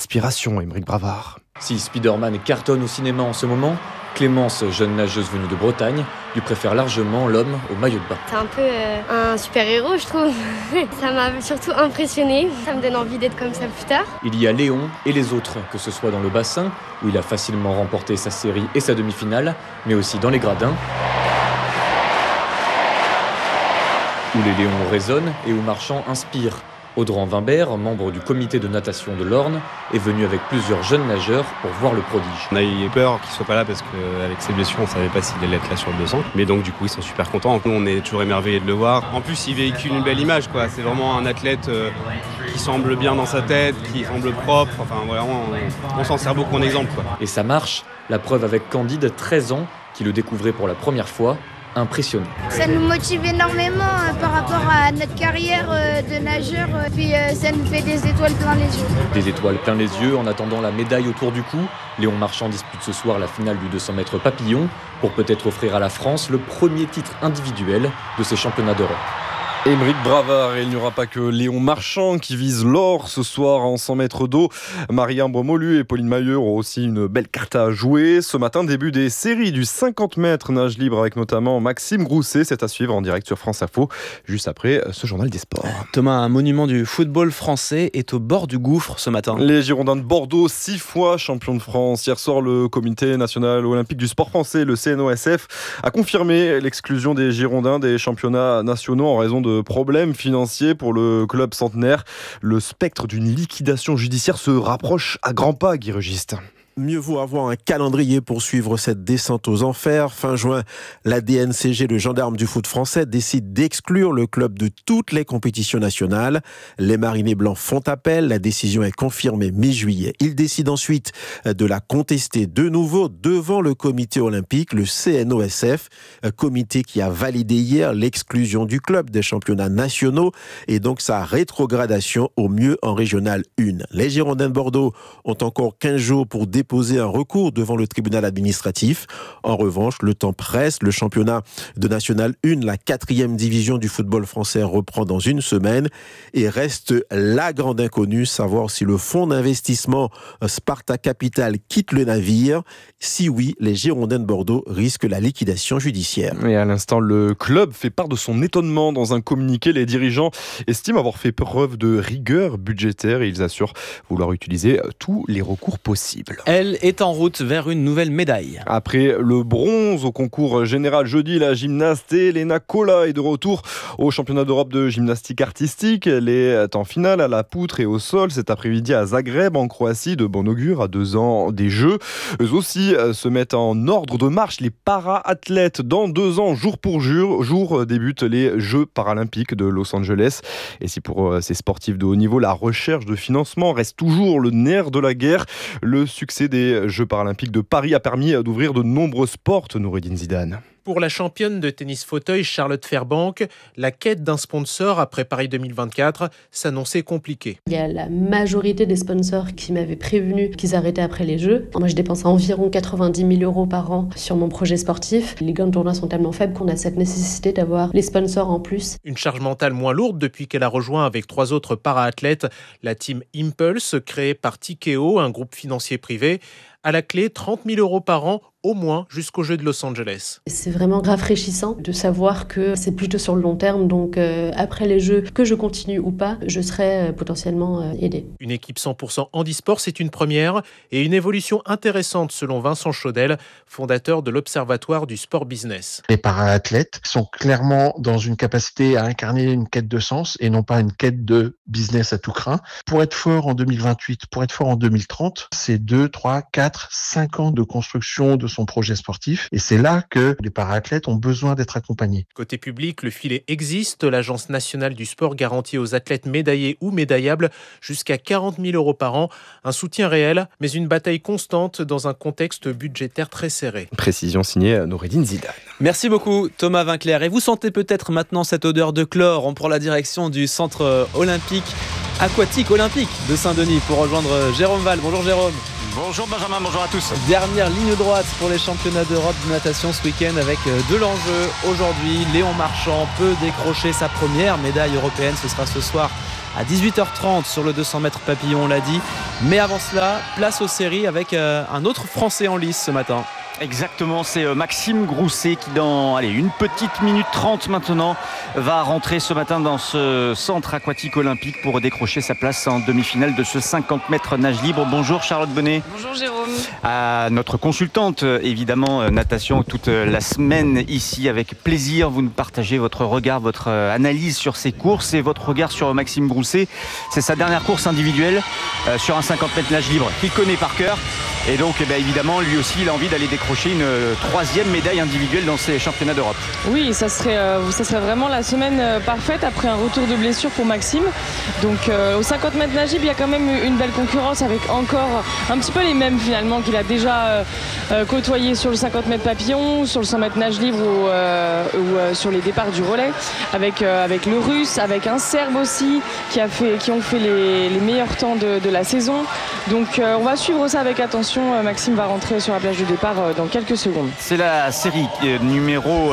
inspiration, Aymeric Bravard. Si Spider-Man cartonne au cinéma en ce moment, Clémence, jeune nageuse venue de Bretagne, lui préfère largement l'homme au maillot de bain. C'est un peu un super-héros, je trouve. Ça m'a surtout impressionné. Ça me donne envie d'être comme ça plus tard. Il y a Léon et les autres, que ce soit dans le bassin, où il a facilement remporté sa série et sa demi-finale, mais aussi dans les gradins, où les Léons résonnent et où Marchand inspire. Audran Wimbert, membre du comité de natation de l'Orne, est venu avec plusieurs jeunes nageurs pour voir le prodige. On a eu peur qu'il ne soit pas là parce qu'avec ses blessures, on ne savait pas s'il allait être là sur le 200. Mais donc du coup, ils sont super contents. Nous, on est toujours émerveillés de le voir. En plus, il véhicule une belle image, quoi. C'est vraiment un athlète qui semble bien dans sa tête, qui semble propre. Enfin, voilà, on s'en sert beaucoup en exemple, quoi. Et ça marche. La preuve avec Candide, 13 ans, qui le découvrait pour la première fois. Impressionné. Ça nous motive énormément par rapport à notre carrière de nageur, puis ça nous fait des étoiles plein les yeux. Des étoiles plein les yeux en attendant la médaille autour du cou. Léon Marchand dispute ce soir la finale du 200 mètres papillon pour peut-être offrir à la France le premier titre individuel de ces championnats d'Europe. Aymeric Bravard, et il n'y aura pas que Léon Marchand qui vise l'or ce soir en 100 mètres d'eau. Marie-Ambre Molu et Pauline Mailleux ont aussi une belle carte à jouer. Ce matin, début des séries du 50 mètres nage libre avec notamment Maxime Grousset. C'est à suivre en direct sur France Info, juste après ce journal des sports. Thomas, un monument du football français est au bord du gouffre ce matin. Les Girondins de Bordeaux, 6 fois champions de France. Hier soir, le Comité national olympique du sport français, le CNOSF, a confirmé l'exclusion des Girondins des championnats nationaux en raison de problèmes financiers pour le club centenaire. Le spectre d'une liquidation judiciaire se rapproche à grands pas, Guy Registe. Mieux vaut avoir un calendrier pour suivre cette descente aux enfers. Fin juin, la DNCG, le gendarme du foot français, décide d'exclure le club de toutes les compétitions nationales. Les Marinés Blancs font appel. La décision est confirmée mi-juillet. Ils décident ensuite de la contester de nouveau devant le comité olympique, le CNOSF, comité qui a validé hier l'exclusion du club des championnats nationaux et donc sa rétrogradation au mieux en régionale 1. Les Girondins de Bordeaux ont encore 15 jours pour déposer un recours devant le tribunal administratif. En revanche, le temps presse. Le championnat de National 1, la 4e division du football français, reprend dans une semaine et reste la grande inconnue, savoir si le fonds d'investissement Sparta Capital quitte le navire. Si oui, les Girondins de Bordeaux risquent la liquidation judiciaire. Et à l'instant, le club fait part de son étonnement. Dans un communiqué, les dirigeants estiment avoir fait preuve de rigueur budgétaire et ils assurent vouloir utiliser tous les recours possibles. Elle est en route vers une nouvelle médaille. Après le bronze au concours général jeudi, la gymnaste Elena Kola est de retour au championnat d'Europe de gymnastique artistique. Elle est en finale à la poutre et au sol cet après-midi à Zagreb en Croatie, de bon augure à 2 ans des Jeux. Eux aussi se mettent en ordre de marche les para-athlètes. Dans 2 ans, jour pour jour, débutent les Jeux paralympiques de Los Angeles. Et si pour ces sportifs de haut niveau, la recherche de financement reste toujours le nerf de la guerre, le succès des Jeux paralympiques de Paris a permis d'ouvrir de nombreuses portes, Noureddine Zidane. Pour la championne de tennis fauteuil Charlotte Fairbank, la quête d'un sponsor après Paris 2024 s'annonçait compliquée. Il y a la majorité des sponsors qui m'avaient prévenu qu'ils arrêtaient après les Jeux. Moi, je dépense environ 90 000 € par an sur mon projet sportif. Les gains de tournoi sont tellement faibles qu'on a cette nécessité d'avoir les sponsors en plus. Une charge mentale moins lourde depuis qu'elle a rejoint avec 3 autres para-athlètes la team Impulse, créée par Tikeo, un groupe financier privé. À la clé, 30 000 € par an, au moins jusqu'aux Jeux de Los Angeles. C'est vraiment rafraîchissant de savoir que c'est plutôt sur le long terme, donc après les Jeux, que je continue ou pas, je serai potentiellement aidée. Une équipe 100% handisport, c'est une première et une évolution intéressante selon Vincent Chaudel, fondateur de l'Observatoire du sport business. Les para-athlètes sont clairement dans une capacité à incarner une quête de sens et non pas une quête de business à tout crin. Pour être fort en 2028, pour être fort en 2030, c'est 2, 3, 4, 5 ans de construction de son projet sportif. Et c'est là que les para-athlètes ont besoin d'être accompagnés. Côté public, le filet existe. L'Agence nationale du sport garantit aux athlètes médaillés ou médaillables jusqu'à 40 000 € par an. Un soutien réel, mais une bataille constante dans un contexte budgétaire très serré. Précision signée Noureddine Zidane. Merci beaucoup Thomas Vinclair. Et vous sentez peut-être maintenant cette odeur de chlore. On prend la direction du centre aquatique olympique de Saint-Denis pour rejoindre Jérôme Val. Bonjour Jérôme. Bonjour Benjamin, bonjour à tous. Dernière ligne droite pour les championnats d'Europe de natation ce week-end avec de l'enjeu. Aujourd'hui, Léon Marchand peut décrocher sa première médaille européenne. Ce sera ce soir à 18h30 sur le 200 mètres papillon, on l'a dit. Mais avant cela, place aux séries avec un autre Français en lice ce matin. Exactement, c'est Maxime Grousset qui dans une petite minute 30 maintenant va rentrer ce matin dans ce centre aquatique olympique pour décrocher sa place en demi-finale de ce 50 mètres nage libre. Bonjour Charlotte Bonnet. Bonjour Jérôme. À notre consultante évidemment natation toute la semaine ici, avec plaisir vous nous partagez votre regard, votre analyse sur ces courses et votre regard sur Maxime Grousset. C'est sa dernière course individuelle sur un 50 mètres nage libre qu'il connaît par cœur et donc évidemment lui aussi il a envie d'aller décrocher une troisième médaille individuelle dans ces championnats d'Europe. Oui, ça serait vraiment la semaine parfaite après un retour de blessure pour Maxime. Donc au 50 mètres nage libre, il y a quand même une belle concurrence avec encore un petit peu les mêmes finalement qu'il a déjà côtoyé sur le 50 mètres papillon, sur le 100 mètres nage libre ou sur les départs du relais, avec le Russe, avec un Serbe aussi qui ont fait les meilleurs temps de la saison. Donc on va suivre ça avec attention. Maxime va rentrer sur la plage de départ dans quelques secondes. C'est la série numéro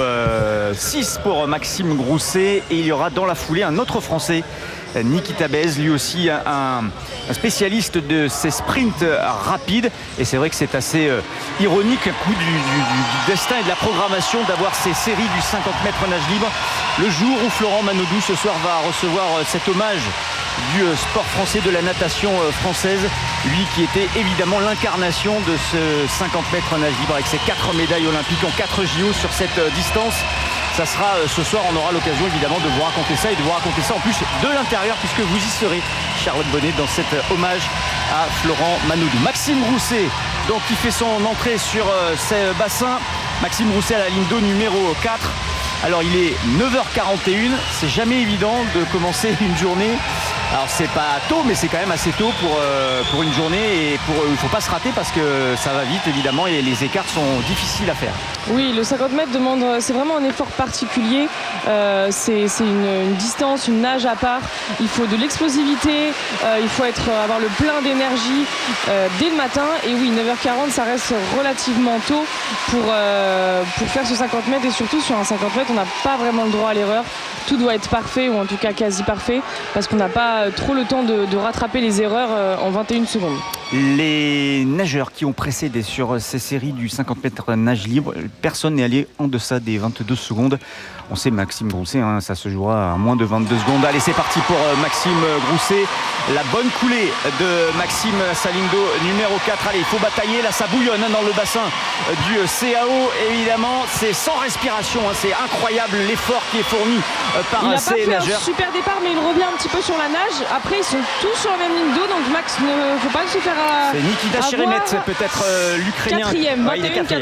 6 pour Maxime Grousset et il y aura dans la foulée un autre Français, Nikita Bez, lui aussi un spécialiste de ces sprints rapides. Et c'est vrai que c'est assez ironique, un coup du destin et de la programmation d'avoir ces séries du 50 mètres nage libre le jour où Florent Manodou ce soir va recevoir cet hommage du sport français, de la natation française, lui qui était évidemment l'incarnation de ce 50 mètres nage libre avec ses 4 médailles olympiques en 4 JO sur cette distance. Ça sera ce soir, on aura l'occasion évidemment de vous raconter ça et de vous raconter ça en plus de l'intérieur puisque vous y serez, Charlotte Bonnet, dans cet hommage à Florent Manodou. Maxime Grousset, donc qui fait son entrée sur ces bassins. Maxime Grousset à la ligne d'eau numéro 4. Alors il est 9h41, c'est jamais évident de commencer une journée. Alors c'est pas tôt, mais c'est quand même assez tôt pour une journée et il ne faut pas se rater parce que ça va vite évidemment et les écarts sont difficiles à faire. Oui, le 50 mètres c'est vraiment un effort particulier. C'est une distance, une nage à part. Il faut de l'explosivité, il faut avoir le plein d'énergie dès le matin. Et oui, 9h40, ça reste relativement tôt pour faire ce 50 mètres et surtout sur un 50 mètres, on n'a pas vraiment le droit à l'erreur. Tout doit être parfait ou en tout cas quasi parfait parce qu'on n'a pas trop le temps de rattraper les erreurs en 21 secondes. Les nageurs qui ont précédé sur ces séries du 50 mètres nage libre, personne n'est allé en deçà des 22 secondes. On sait Maxime Grousset, ça se jouera à moins de 22 secondes. Allez, c'est parti pour Maxime Grousset. La bonne coulée de Maxime Salindo, numéro 4. Allez, il faut batailler. Là, ça bouillonne dans le bassin du CAO. Évidemment, c'est sans respiration. C'est incroyable l'effort qui est fourni par ces nageurs. Il n'a pas fait un super départ, mais il revient un petit peu sur la nage. Après, ils sont tous sur la même ligne d'eau. Donc, Max, il ne faut pas se faire c'est Nikita Sheremet, peut-être l'Ukrainien. 4e, 21,91.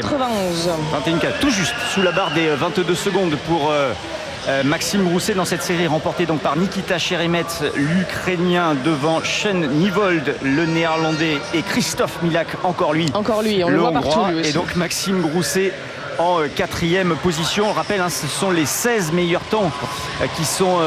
21,4, tout juste sous la barre des 22 secondes pour Maxime Grousset dans cette série remportée donc par Nikita Sheremet, l'Ukrainien, devant Sean Niewold, le Néerlandais, et Christophe Milak, encore lui, on le voit partout lui aussi. Et donc Maxime Grousset en 4e position. On rappelle, ce sont les 16 meilleurs temps qui vont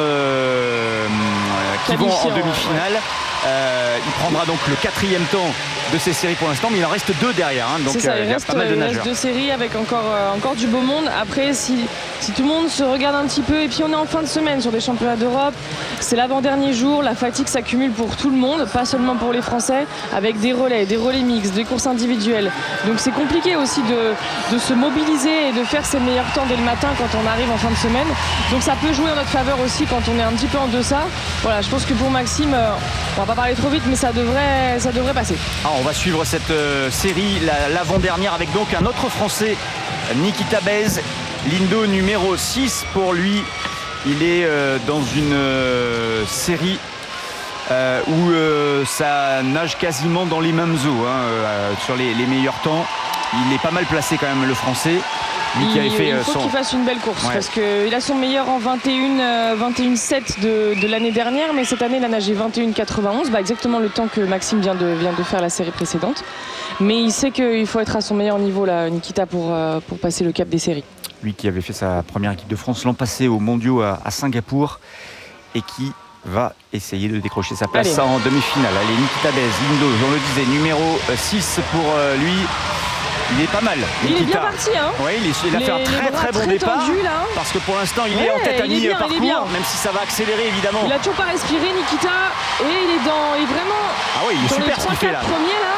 en demi-finale. Il prendra donc le 4e temps de ces séries pour l'instant, mais il en reste 2 derrière. Donc il y a pas mal de nageurs. Il reste 2 séries avec encore du beau monde. Après, si tout le monde se regarde un petit peu, et puis on est en fin de semaine sur des championnats d'Europe, c'est l'avant-dernier jour, la fatigue s'accumule pour tout le monde, pas seulement pour les Français, avec des relais mixtes, des courses individuelles. Donc c'est compliqué aussi de se mobiliser et de faire ses meilleurs temps dès le matin quand on arrive en fin de semaine. Donc ça peut jouer en notre faveur aussi quand on est un petit peu en deçà. Voilà, je pense que pour Maxime, on va pas parler trop vite, mais ça devrait passer. On va suivre cette série, l'avant-dernière, avec donc un autre Français, Nikita Bez, Lindo numéro 6 pour lui. Il est dans une série où ça nage quasiment dans les mêmes eaux sur les meilleurs temps. Il est pas mal placé quand même, le Français. Il faut qu'il fasse une belle course parce qu'il a son meilleur en 21,7 de l'année dernière, mais cette année il a nagé 21,91, exactement le temps que Maxime vient de faire la série précédente. Mais il sait qu'il faut être à son meilleur niveau là, Nikita, pour passer le cap des séries. Lui qui avait fait sa première équipe de France l'an passé aux Mondiaux à Singapour et qui va essayer de décrocher sa place en demi-finale. Allez, Nikita Bez, Lindo, on le disait, numéro 6 pour lui. Il est pas mal. Il est bien parti. Hein. Oui, il a fait un très bon départ. Tendus, là. Parce que pour l'instant, il est en tête à mi-parcours, même si ça va accélérer évidemment. Il a toujours pas respiré, Nikita. Et il est vraiment. Ah oui, il est super ce qu'il fait là. Premier, là.